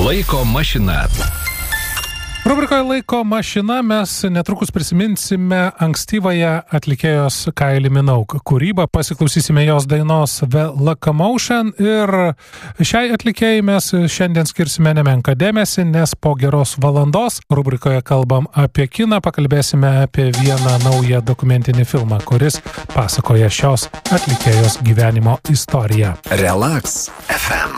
Laiko mašina. Rubrikoje Laiko mašina mes netrukus prisiminsime ankstyvąją atlikėjos Kylie Minogue kūrybą, pasiklausysime jos dainos The Locomotion ir šiai atlikėjai mes šiandien skirsime nemenką dėmesį, nes po geros valandos rubrikoje kalbam apie kiną, pakalbėsime apie vieną naują dokumentinį filmą, kuris pasakoja šios atlikėjos gyvenimo istoriją. Relax FM.